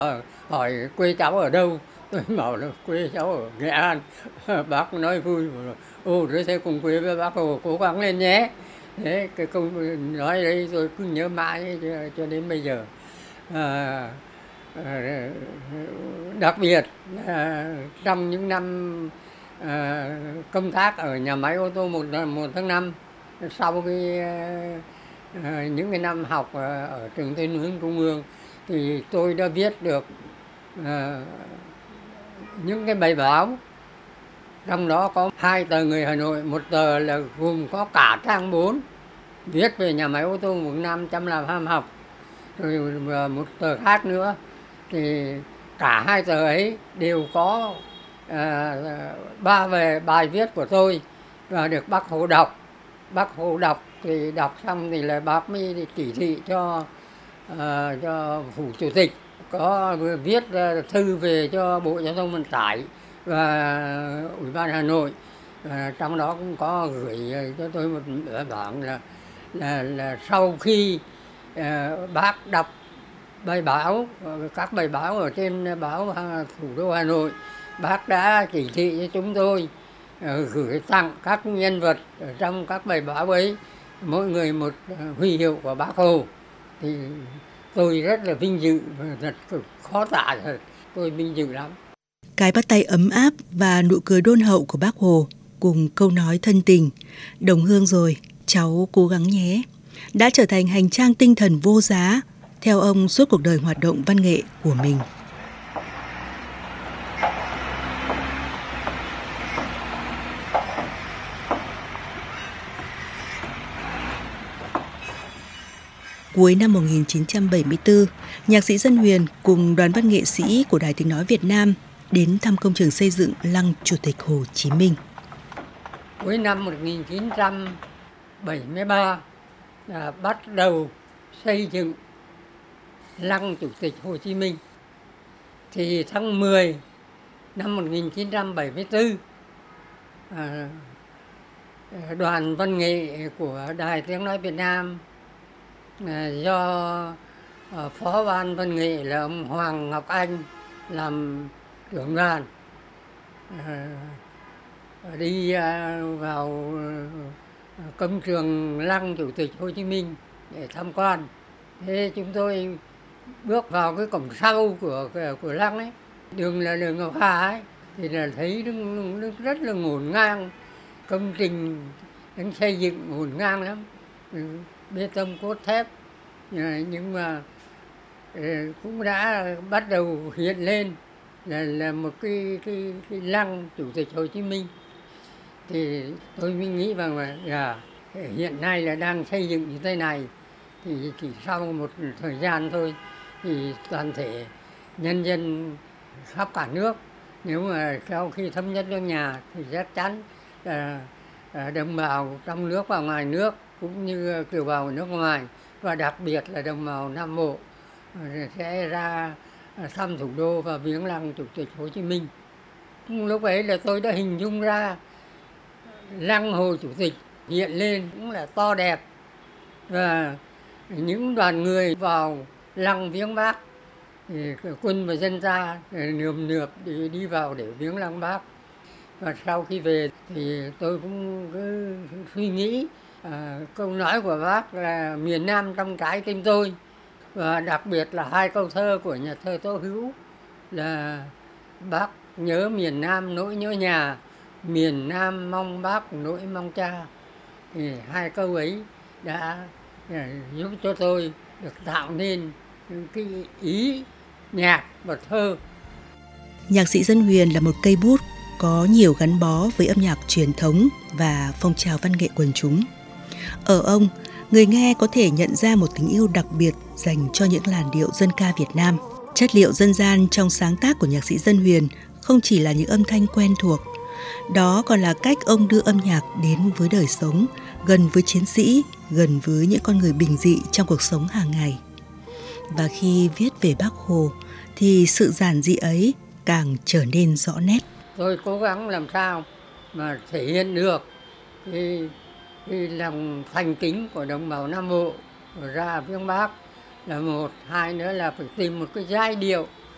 Hỏi quê cháu ở đâu, tôi bảo là quê cháu ở Nghệ An. Bác nói vui, ồ thế cùng quê với bác Hồ, cố gắng lên nhé. Thế cái câu nói đấy tôi cứ nhớ mãi cho đến bây giờ. à, à, Đặc biệt trong những năm công tác ở nhà máy ô tô 1 tháng 5, sau những cái năm học ở trường Tuyên Hướng Trung ương, thì tôi đã viết được những cái bài báo, trong đó có 2 tờ Người Hà Nội, một tờ là gồm có cả trang 4 viết về nhà máy ô tô 1 năm làm ham học, rồi một tờ khác nữa, thì cả 2 tờ ấy đều có 3 bài viết của tôi và được Bác Hồ đọc. Bác Hồ đọc thì đọc xong thì là bác mới chỉ thị cho phủ chủ tịch có viết thư về cho Bộ Giao thông Vận tải và Ủy ban Hà Nội. Trong đó cũng có gửi cho tôi một bản là sau khi bác đọc bài báo, các bài báo ở trên báo Thủ đô Hà Nội, bác đã chỉ thị cho chúng tôi gửi tặng các nhân vật ở trong các bài báo ấy mỗi người một huy hiệu của Bác Hồ. Thì tôi rất là vinh dự và thật khó tả, thật tôi vinh dự lắm. Cái bắt tay ấm áp và nụ cười đôn hậu của Bác Hồ cùng câu nói thân tình, đồng hương rồi, cháu cố gắng nhé, đã trở thành hành trang tinh thần vô giá theo ông suốt cuộc đời hoạt động văn nghệ của mình. Cuối năm 1974, nhạc sĩ Dân Huyền cùng đoàn văn nghệ sĩ của Đài Tiếng Nói Việt Nam đến thăm công trường xây dựng lăng Chủ tịch Hồ Chí Minh. Cuối năm 1973 là bắt đầu xây dựng lăng Chủ tịch Hồ Chí Minh. Thì tháng 10 năm 1974, đoàn văn nghệ của Đài Tiếng Nói Việt Nam do phó ban văn nghệ là ông Hoàng Ngọc Anh làm trưởng đoàn đi vào công trường lăng Chủ tịch Hồ Chí Minh để tham quan. Thế chúng tôi bước vào cái cổng sau của lăng ấy, đường là đường Ngọc Hà ấy, thì là thấy nó rất là ngổn ngang, công trình đang xây dựng ngổn ngang lắm, bê tông cốt thép, nhưng mà cũng đã bắt đầu hiện lên là một cái lăng Chủ tịch Hồ Chí Minh. Thì tôi mới nghĩ rằng là hiện nay là đang xây dựng như thế này, thì chỉ sau một thời gian thôi thì toàn thể nhân dân khắp cả nước, nếu mà sau khi thống nhất nước nhà thì chắc chắn là đồng bào trong nước và ngoài nước cũng như kiều bào ở nước ngoài, và đặc biệt là đồng bào Nam Bộ sẽ ra thăm thủ đô và viếng lăng Chủ tịch Hồ Chí Minh. Lúc ấy là tôi đã hình dung ra lăng Hồ Chủ tịch hiện lên cũng là to đẹp, và những đoàn người vào lăng viếng Bác, thì quân và dân ta nườm nượp đi vào để viếng lăng Bác. Và sau khi về thì tôi cũng cứ suy nghĩ câu nói của Bác là miền Nam trong trái tim tôi, và đặc biệt là 2 câu thơ của nhà thơ Tố Hữu là Bác nhớ miền Nam nỗi nhớ nhà, miền Nam mong Bác nỗi mong cha. Thì 2 câu ấy đã giúp cho tôi được tạo nên cái ý nhạc và thơ. Nhạc sĩ Dân Huyền là một cây bút có nhiều gắn bó với âm nhạc truyền thống và phong trào văn nghệ quần chúng. Ở ông, người nghe có thể nhận ra một tình yêu đặc biệt dành cho những làn điệu dân ca Việt Nam. Chất liệu dân gian trong sáng tác của nhạc sĩ Dân Huyền không chỉ là những âm thanh quen thuộc, đó còn là cách ông đưa âm nhạc đến với đời sống, gần với chiến sĩ, gần với những con người bình dị trong cuộc sống hàng ngày. Và khi viết về Bác Hồ thì sự giản dị ấy càng trở nên rõ nét. Tôi cố gắng làm sao mà thể hiện được cái lòng thành kính của đồng bào Nam Bộ ra viếng Bác là một, hai nữa là phải tìm một cái giai điệu